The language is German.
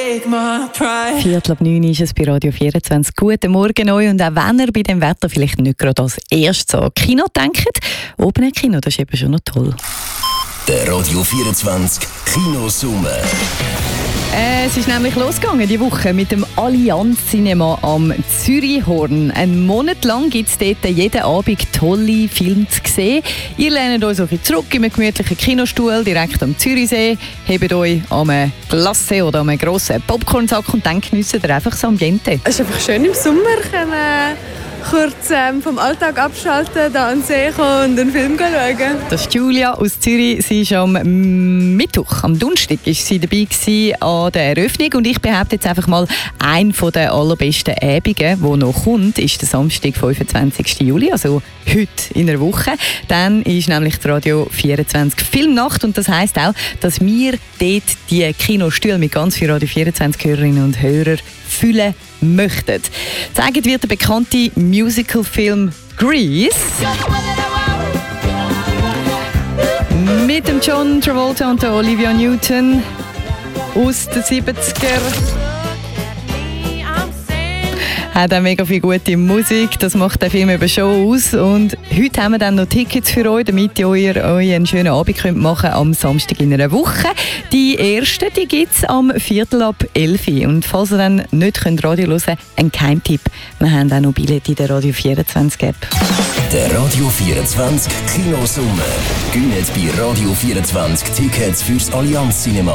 8:45 ist es bei Radio 24. Guten Morgen euch. Und auch wenn ihr bei dem Wetter vielleicht nicht gerade als erstes an Kino denkt, oben ein Kino, das ist eben schon noch toll. Der Radio 24 Kinosummer. Es ist nämlich losgegangen die Woche mit dem Allianz Cinema am Zürichhorn. Einen Monat lang gibt es dort jeden Abend tolle Filme zu sehen. Ihr lehnt euch so ein bisschen zurück in einem gemütlichen Kinostuhl direkt am Zürichsee, hebt euch an einem Glasse oder an einem grossen Popcornsack und dann genießt ihr einfach das Ambiente. Es ist einfach schön im Sommer, kurz vom Alltag abschalten, da an den See kommen und einen Film schauen. Das ist Julia aus Zürich. Sie ist am Mittwoch, am Donnerstag, ist sie dabei gewesen an der Eröffnung. Und ich behaupte jetzt einfach mal, ein der allerbesten Abende, der noch kommt, ist der Samstag, 25. Juli, also heute in einer Woche. Dann ist nämlich die Radio 24 Filmnacht und das heisst auch, dass wir dort die Kinostühle mit ganz vielen Radio 24 Hörerinnen und Hörern füllen möchten. Gezeigt wird der bekannte Musicalfilm Grease mit dem John Travolta und der Olivia Newton aus den 70er. Hat auch mega viel gute Musik, das macht der Film eben schon aus. Und heute haben wir dann noch Tickets für euch, damit ihr euch einen schönen Abend könnt machen am Samstag in einer Woche. Die ersten, die gibt es am 11:15. Und falls ihr dann nicht Radio hören könnt, ein Geheimtipp. Wir haben auch noch Billette in der Radio 24 App. Der Radio 24 Kinosummer. Gönnt bei Radio 24 Tickets fürs Allianz Cinema.